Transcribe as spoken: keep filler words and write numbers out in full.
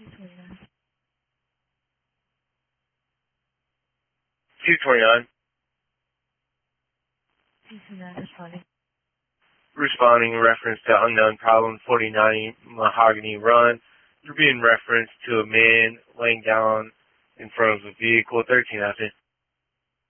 two twenty-nine. Responding. Responding in reference to unknown problem, forty ninety Mahogany Run. You're being referenced to a man laying down in front of a vehicle, thirteen after.